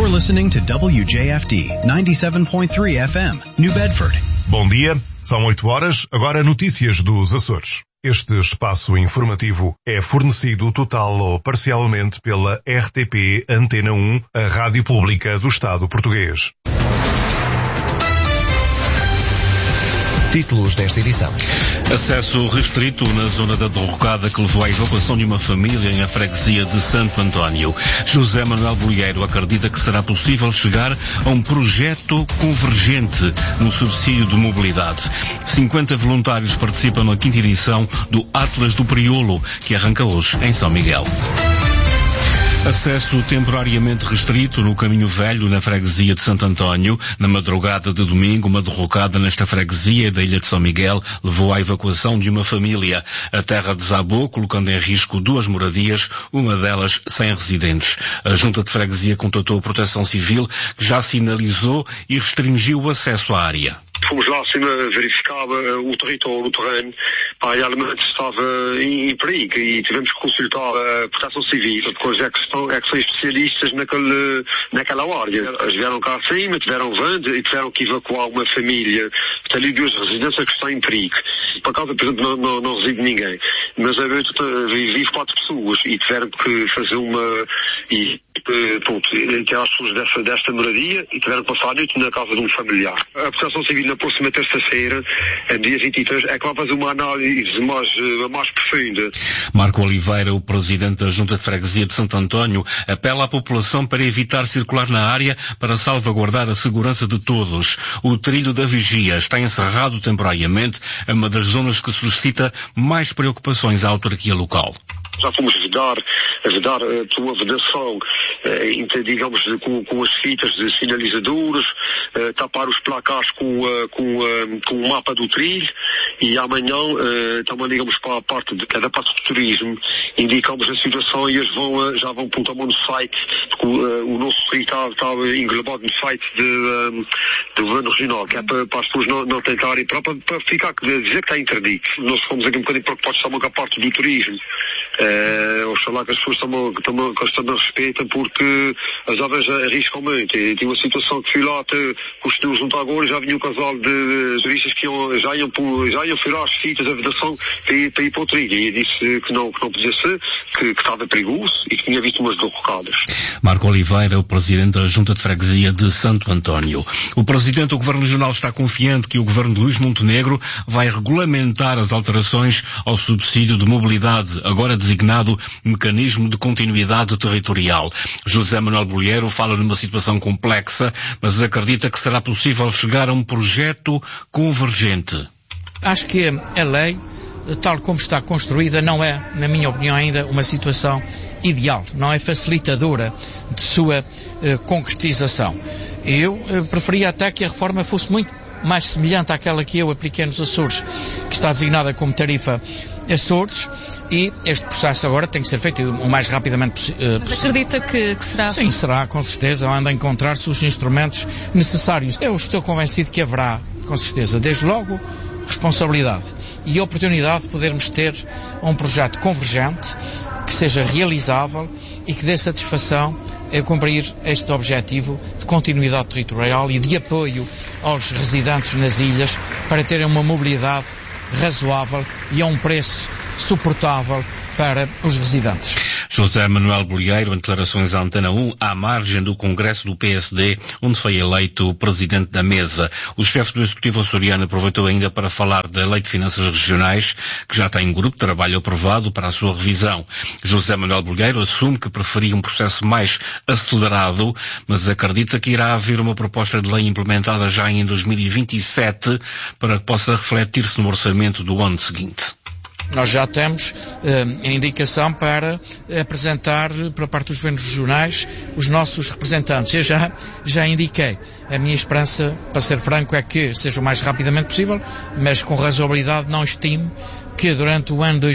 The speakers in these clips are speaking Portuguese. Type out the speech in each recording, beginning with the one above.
You're listening to WJFD 97.3 FM, New Bedford. Bom dia, são 8 horas, agora notícias dos Açores. Este espaço informativo é fornecido total ou parcialmente pela RTP Antena 1, a rádio pública do Estado português. Títulos desta edição. Acesso restrito na zona da Derrocada que levou à evacuação de uma família em a freguesia de Santo António. José Manuel Bolheiro acredita que será possível chegar a um projeto convergente no subsídio de mobilidade. 50 voluntários participam na 5ª edição do Atlas do Priolo, que arranca hoje em São Miguel. Acesso temporariamente restrito no Caminho Velho, na freguesia de Santo António. Na madrugada de domingo, uma derrocada nesta freguesia da Ilha de São Miguel levou à evacuação de uma família. A terra desabou, colocando em risco 2 moradias, uma delas sem residentes. A Junta de Freguesia contatou a Proteção Civil, que já sinalizou e restringiu o acesso à área. Fomos lá acima verificar o território, o terreno, realmente estava em perigo e tivemos que consultar a Proteção Civil, depois é que são especialistas naquela área. Eles vieram cá acima, tiveram venda e tiveram que evacuar uma família. Tem ali 2 residências que estão em perigo. Por acaso, por exemplo, não reside ninguém, mas vive 4 pessoas e tiveram que fazer que as pessoas desta moradia e tiveram que passar a noite na casa de um familiar. A Proteção Civil na próxima terça-feira, dia 23, é que vai fazer uma análise mais profunda. Marco Oliveira, o presidente da Junta de Freguesia de Santo António, apela à população para evitar circular na área para salvaguardar a segurança de todos. O trilho da vigia está encerrado temporariamente, é uma das zonas que suscita mais preocupações à autarquia local. Já fomos vedar pela vedação, digamos, com as fitas de sinalizadores, tapar os placares com o mapa do trilho e amanhã também, digamos, para a parte da parte do turismo, indicamos a situação e eles já vão pôr também no site, porque o nosso site está englobado no site do governo regional, que é para as pessoas não tentarem, para ficar, dizer que está interdito. Nós fomos aqui um bocadinho preocupados também com a parte do turismo. Oxalá que as pessoas também respeitam, porque as obras arriscam muito. E tinha uma situação que fui lá com os senhores junto agora e já vinha um casal de turistas que já iam furar as fitas da vedação para ir para o trilho. E disse que não podia ser, que estava perigoso e que tinha visto umas derrocadas. Marco Oliveira, o presidente da Junta de Freguesia de Santo António. O presidente do Governo Regional está confiante que o Governo de Luís Montenegro vai regulamentar as alterações ao subsídio de mobilidade, agora designado Mecanismo de Continuidade Territorial. José Manuel Bolheiro fala numa situação complexa, mas acredita que será possível chegar a um projeto convergente. Acho que a lei, tal como está construída, não é, na minha opinião, ainda uma situação ideal, não é facilitadora de sua concretização. Eu preferia até que a reforma fosse muito mais semelhante àquela que eu apliquei nos Açores, que está designada como tarifa Açores, e este processo agora tem que ser feito o mais rapidamente possível. Mas acredita que será? Sim, será, com certeza, anda a encontrar-se os instrumentos necessários. Eu estou convencido que haverá, com certeza, desde logo, responsabilidade e oportunidade de podermos ter um projeto convergente, que seja realizável e que dê satisfação a cumprir este objetivo de continuidade territorial e de apoio aos residentes nas ilhas para terem uma mobilidade razoável e a um preço suportável para os residentes. José Manuel Bolheiro, em declarações à Antena 1, à margem do Congresso do PSD, onde foi eleito o presidente da mesa. O chefe do Executivo açoriano aproveitou ainda para falar da Lei de Finanças Regionais, que já tem um grupo de trabalho aprovado para a sua revisão. José Manuel Bolheiro assume que preferia um processo mais acelerado, mas acredita que irá haver uma proposta de lei implementada já em 2027 para que possa refletir-se no orçamento do ano seguinte. Nós já temos a indicação para apresentar para a parte dos governos regionais os nossos representantes. Eu já indiquei. A minha esperança, para ser franco, é que seja o mais rapidamente possível, mas com razoabilidade não estimo que durante o ano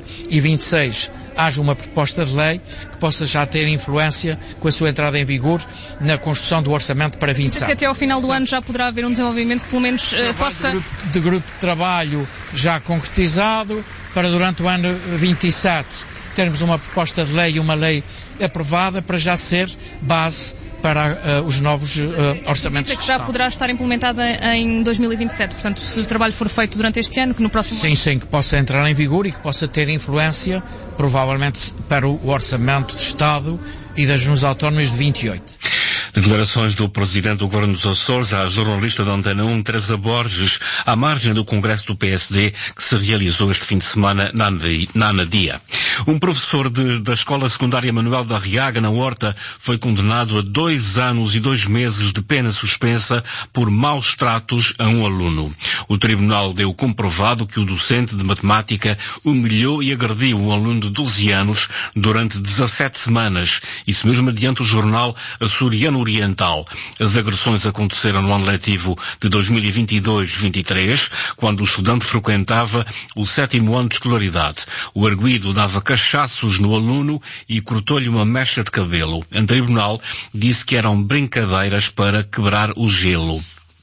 2026 haja uma proposta de lei que possa já ter influência com a sua entrada em vigor na construção do orçamento para 27. Porque até ao final do ano já poderá haver um desenvolvimento que pelo menos possa... De grupo de trabalho já concretizado para durante o ano 27 termos uma proposta de lei e uma lei aprovada para já ser base para os novos orçamentos de Estado. Já poderá estar implementada em 2027, portanto, se o trabalho for feito durante este ano, que no próximo ano... Sim, que possa entrar em vigor e que possa ter influência, provavelmente, para o orçamento de Estado e das juntas autónomas de 28. Declarações do Presidente do Governo dos Açores à jornalista da Antena 1, Teresa Borges, à margem do Congresso do PSD que se realizou este fim de semana na Anadia. Um professor da Escola Secundária Manuel da Arriaga, na Horta, foi condenado a 2 anos e 2 meses de pena suspensa por maus tratos a um aluno. O tribunal deu comprovado que o docente de matemática humilhou e agrediu um aluno de 12 anos durante 17 semanas. Isso mesmo adiante o jornal Açoriano Oriental. As agressões aconteceram no ano letivo de 2022-23, quando o estudante frequentava o 7º ano de escolaridade. O arguido dava cachaços no aluno e cortou-lhe uma mecha de cabelo. O tribunal disse que eram brincadeiras para quebrar o gelo.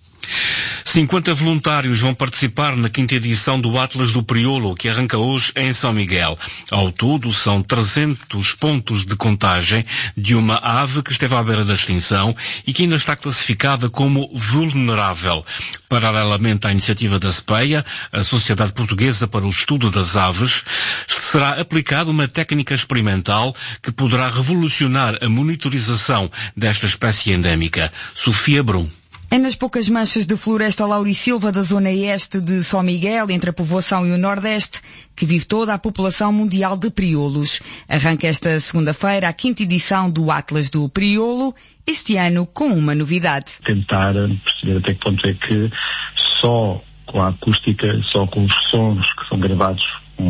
50 voluntários vão participar na 5ª edição do Atlas do Priolo, que arranca hoje em São Miguel. Ao todo, são 300 pontos de contagem de uma ave que esteve à beira da extinção e que ainda está classificada como vulnerável. Paralelamente à iniciativa da SPEA, a Sociedade Portuguesa para o Estudo das Aves, será aplicada uma técnica experimental que poderá revolucionar a monitorização desta espécie endémica. Sofia Brum. É nas poucas manchas de floresta laurisilva da zona este de São Miguel, entre a povoação e o Nordeste, que vive toda a população mundial de priolos. Arranca esta segunda-feira a 5ª edição do Atlas do Priolo, este ano com uma novidade. Tentar perceber até que ponto é que só com a acústica, só com os sons que são gravados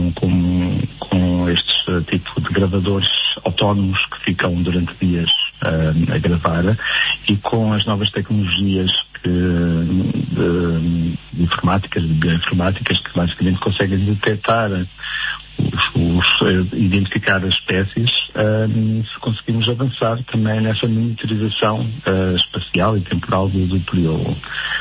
com estes tipo de gravadores autónomos que ficam durante dias a gravar, e com as novas tecnologias de informáticas, de bioinformáticas, que basicamente conseguem detectar identificar as espécies, se conseguimos avançar também nessa monitorização espacial e temporal do priolo.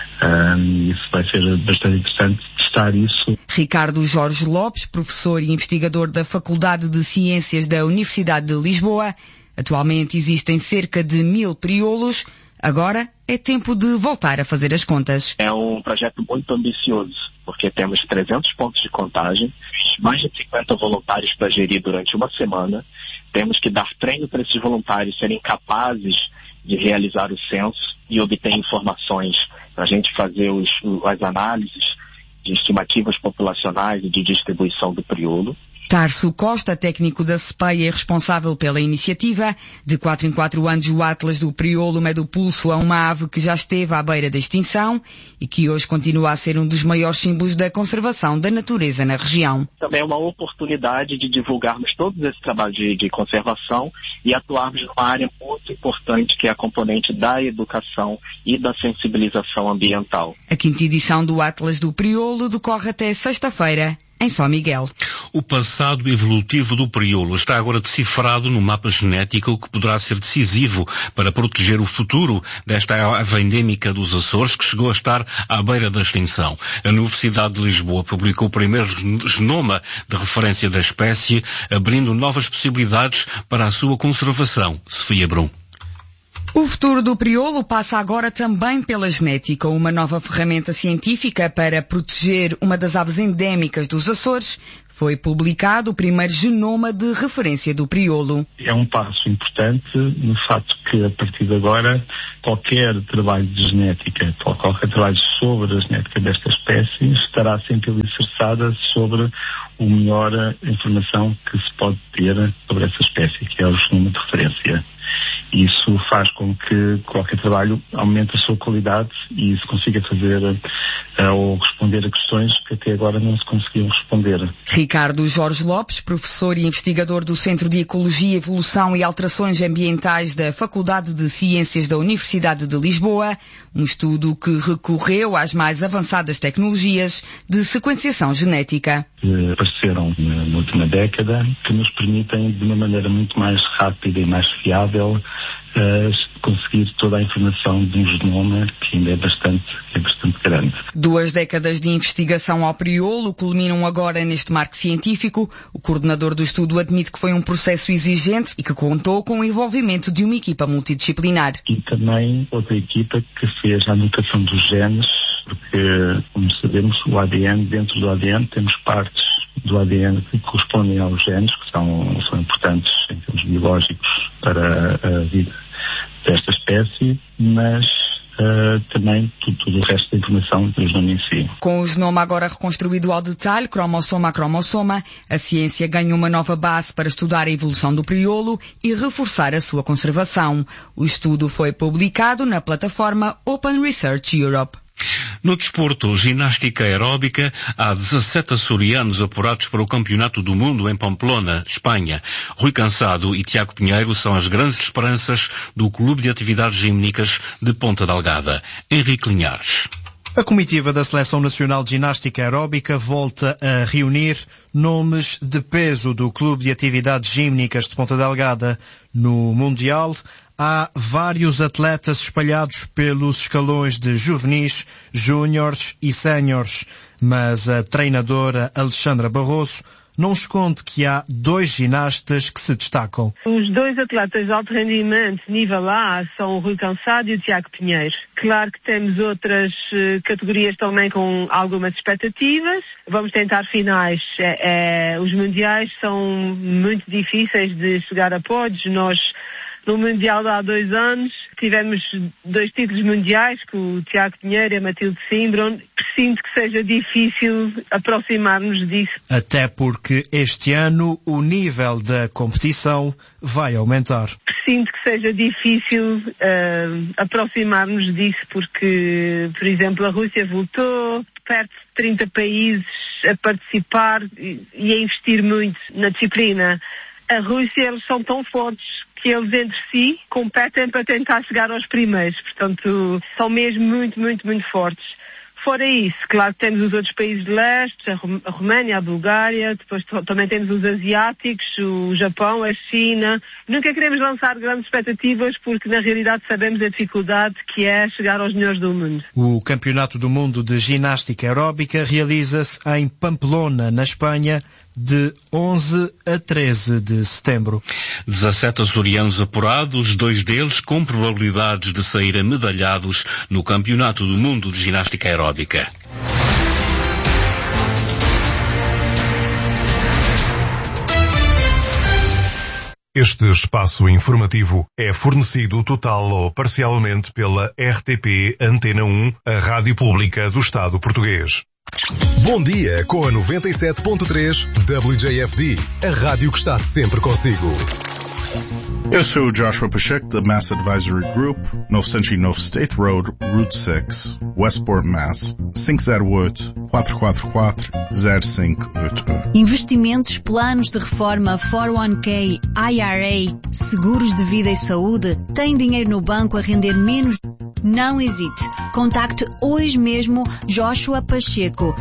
Isso vai ser bastante interessante testar isso. Ricardo Jorge Lopes, professor e investigador da Faculdade de Ciências da Universidade de Lisboa. Atualmente existem cerca de 1000 priolos. Agora é tempo de voltar a fazer as contas. É um projeto muito ambicioso, porque temos 300 pontos de contagem, mais de 50 voluntários para gerir durante uma semana. Temos que dar treino para esses voluntários serem capazes de realizar o censo e obter informações para a gente fazer as análises de estimativas populacionais e de distribuição do priolo. Tarso Costa, técnico da SPEA e responsável pela iniciativa. De 4 em 4 anos, o Atlas do Priolo mede o pulso a uma ave que já esteve à beira da extinção e que hoje continua a ser um dos maiores símbolos da conservação da natureza na região. Também é uma oportunidade de divulgarmos todos esse trabalho de conservação e atuarmos numa área muito importante, que é a componente da educação e da sensibilização ambiental. A 5ª edição do Atlas do Priolo decorre até sexta-feira em São Miguel. O passado evolutivo do priolo está agora decifrado no mapa genético, o que poderá ser decisivo para proteger o futuro desta ave endémica dos Açores, que chegou a estar à beira da extinção. A Universidade de Lisboa publicou o primeiro genoma de referência da espécie, abrindo novas possibilidades para a sua conservação. Sofia Brum. O futuro do priolo passa agora também pela genética, uma nova ferramenta científica para proteger uma das aves endémicas dos Açores. Foi publicado o primeiro genoma de referência do priolo. É um passo importante no facto que, a partir de agora, qualquer trabalho de genética, qualquer trabalho sobre a genética desta espécie estará sempre alicerçada sobre a melhor informação que se pode ter sobre essa espécie, que é o genoma de referência. Isso faz com que qualquer trabalho aumente a sua qualidade e se consiga fazer ou responder a questões que até agora não se conseguiam responder. Ricardo Jorge Lopes, professor e investigador do Centro de Ecologia, Evolução e Alterações Ambientais da Faculdade de Ciências da Universidade de Lisboa, um estudo que recorreu às mais avançadas tecnologias de sequenciação genética. Que apareceram na última década, que nos permitem, de uma maneira muito mais rápida e mais fiável, conseguir toda a informação de um genoma que ainda é bastante grande. 2 décadas de investigação ao priolo culminam agora neste marco científico. O coordenador do estudo admite que foi um processo exigente e que contou com o envolvimento de uma equipa multidisciplinar. E também outra equipa que fez a anotação dos genes, porque, como sabemos, o ADN, dentro do ADN temos partes do ADN que correspondem aos genes, que são importantes em termos biológicos para a vida desta espécie, mas também tudo o resto da informação do genoma em si. Com o genoma agora reconstruído ao detalhe, cromossoma a cromossoma, a ciência ganha uma nova base para estudar a evolução do priolo e reforçar a sua conservação. O estudo foi publicado na plataforma Open Research Europe. No desporto, ginástica aeróbica, há 17 açorianos apurados para o Campeonato do Mundo em Pamplona, Espanha. Rui Cansado e Tiago Pinheiro são as grandes esperanças do Clube de Atividades Gímnicas de Ponta Delgada. Henrique Linhares. A comitiva da Seleção Nacional de Ginástica Aeróbica volta a reunir nomes de peso do Clube de Atividades Gímnicas de Ponta Delgada. No Mundial, há vários atletas espalhados pelos escalões de juvenis, júniores e séniores, mas a treinadora Alexandra Barroso não esconde que há 2 ginastas que se destacam. Os 2 atletas de alto rendimento, nível A, são o Rui Cansado e o Tiago Pinheiro. Claro que temos outras categorias também com algumas expectativas. Vamos tentar finais. Os mundiais são muito difíceis de chegar a pódios. Nós, no Mundial de há 2 anos, tivemos 2 títulos mundiais com o Tiago Pinheiro e a Matilde Simbron. Sinto que seja difícil aproximar-nos disso. Até porque este ano o nível da competição vai aumentar. Sinto que seja difícil aproximar-nos disso porque, por exemplo, a Rússia voltou, perto de 30 países a participar e a investir muito na disciplina. A Rússia, eles são tão fortes que eles entre si competem para tentar chegar aos primeiros. Portanto, são mesmo muito, muito, muito fortes. Fora isso, claro que temos os outros países de leste, a Roménia, a Bulgária, depois também temos os asiáticos, o Japão, a China. Nunca queremos lançar grandes expectativas porque na realidade sabemos a dificuldade que é chegar aos melhores do mundo. O Campeonato do Mundo de Ginástica Aeróbica realiza-se em Pamplona, na Espanha, de 11 a 13 de setembro. 17 açorianos apurados, 2 deles com probabilidades de saírem medalhados no Campeonato do Mundo de Ginástica Aeróbica. Este espaço informativo é fornecido total ou parcialmente pela RTP Antena 1, a rádio pública do Estado português. Bom dia com a 97.3 WJFD, a rádio que está sempre consigo. Eu sou o Joshua Pacheco da Mass Advisory Group, 909 State Road, Route 6, Westport, Mass. 508-444-0581. Investimentos, planos de reforma, 401k, IRA, seguros de vida e saúde, tem dinheiro no banco a render menos? Não hesite. Contacte hoje mesmo Joshua Pacheco,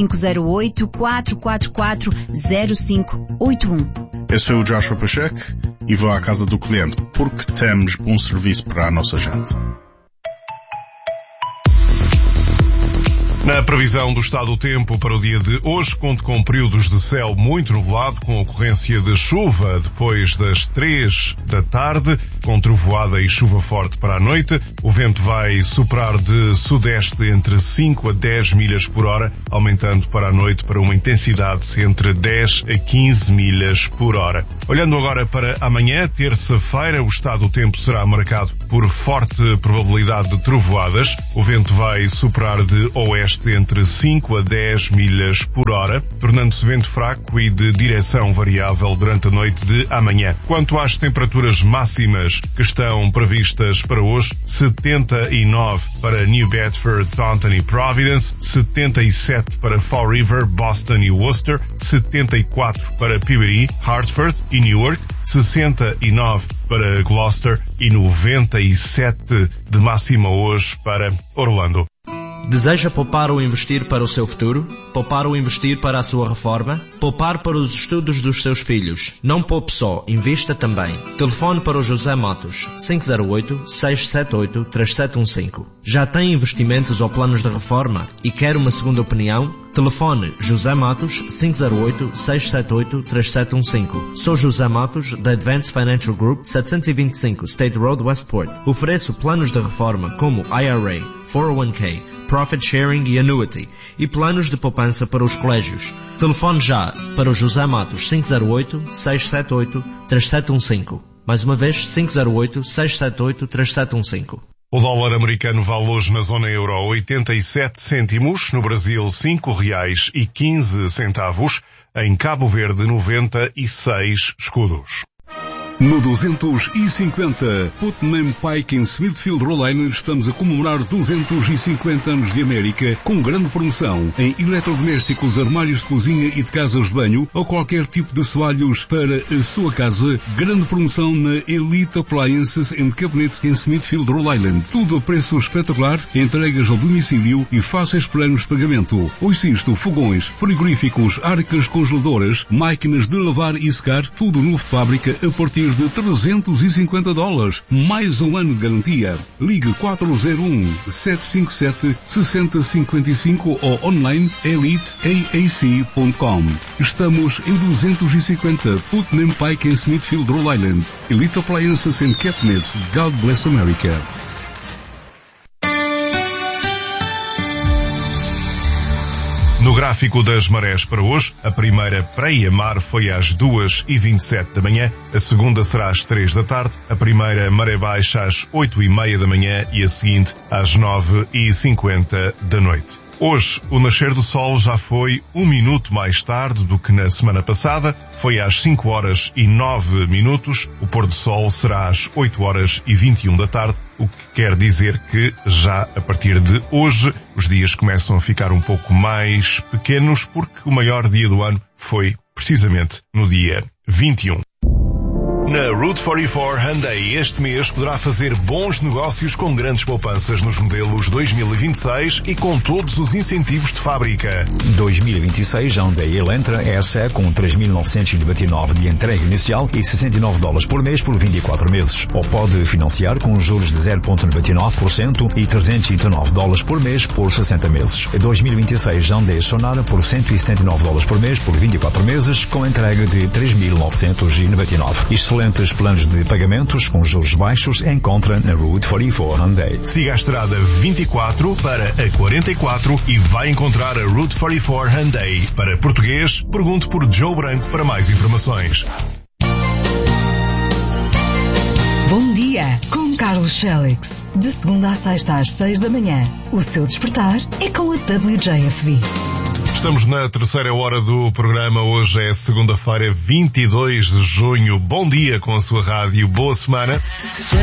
508-444-0581. Eu sou o Joshua Pacheco e vou à casa do cliente porque temos bom serviço para a nossa gente. Na previsão do estado do tempo para o dia de hoje, conto com períodos de céu muito nublado, com ocorrência de chuva depois das 3 da tarde, com trovoada e chuva forte para a noite. O vento vai soprar de sudeste entre 5 a 10 milhas por hora, aumentando para a noite para uma intensidade entre 10 a 15 milhas por hora. Olhando agora para amanhã, terça-feira, o estado do tempo será marcado por forte probabilidade de trovoadas. O vento vai soprar de oeste entre 5 a 10 milhas por hora, tornando-se vento fraco e de direção variável durante a noite de amanhã. Quanto às temperaturas máximas que estão previstas para hoje, 79 para New Bedford, Taunton e Providence, 77 para Fall River, Boston e Worcester, 74 para Peabody, Hartford e Newark, 69 para Gloucester e 97 de máxima hoje para Orlando. Deseja poupar ou investir para o seu futuro? Poupar ou investir para a sua reforma? Poupar para os estudos dos seus filhos? Não poupe só, invista também. Telefone para o José Matos, 508-678-3715. Já tem investimentos ou planos de reforma e quer uma segunda opinião? Telefone José Matos, 508-678-3715. Sou José Matos, da Advanced Financial Group, 725 State Road, Westport. Ofereço planos de reforma como IRA, 401k, Profit Sharing e Annuity e planos de poupança para os colégios. Telefone já para o José Matos, 508-678-3715. Mais uma vez, 508-678-3715. O dólar americano vale hoje na zona euro 87 cêntimos, no Brasil R$5,15, em Cabo Verde 96 escudos. No 250, Putnam Pike em Smithfield, Rhode Island, estamos a comemorar 250 anos de América com grande promoção em eletrodomésticos, armários de cozinha e de casas de banho ou qualquer tipo de assoalhos para a sua casa. Grande promoção na Elite Appliances and Cabinets em Smithfield, Rhode Island. Tudo a preço espetacular, entregas ao domicílio e fáceis planos de pagamento. Ouça isto, fogões, frigoríficos, arcas congeladoras, máquinas de lavar e secar, tudo novo de fábrica a partir de $350, mais um ano de garantia. Ligue 401-757-6055 ou online eliteaac.com. Estamos em 250 Putnam Pike em Smithfield, Rhode Island. Elite Appliances and Cabinets. God bless America. No gráfico das marés para hoje, a primeira pré-mar foi às 2h27 da manhã, a segunda será às 3 da tarde, a primeira maré baixa às 8h30 da manhã e a seguinte às 9h50 da noite. Hoje, o nascer do sol já foi 1 minuto mais tarde do que na semana passada, foi às 5h09. O pôr do sol será às 8h21 da tarde, o que quer dizer que já a partir de hoje os dias começam a ficar um pouco mais pequenos porque o maior dia do ano foi precisamente no dia 21. Na Route 44 Hyundai este mês poderá fazer bons negócios com grandes poupanças nos modelos 2026 e com todos os incentivos de fábrica. 2026 Hyundai Elantra SE com 3.999 de entrega inicial e $69 por mês por 24 meses. Ou pode financiar com juros de 0,99% e $309 por mês por 60 meses. 2026 Hyundai Sonara por $179 por mês por 24 meses com entrega de 3.999. Excelentes planos de pagamentos com juros baixos encontra na Route 44 Hyundai. Siga a estrada 24 para a 44 e vai encontrar a Route 44 Hyundai. Para português, pergunte por Joe Branco para mais informações. Bom dia, com Carlos Félix. De segunda a sexta às 6 da manhã. O seu despertar é com a WJFD. Estamos na terceira hora do programa. Hoje é segunda-feira, 22 de junho. Bom dia com a sua rádio. Boa semana.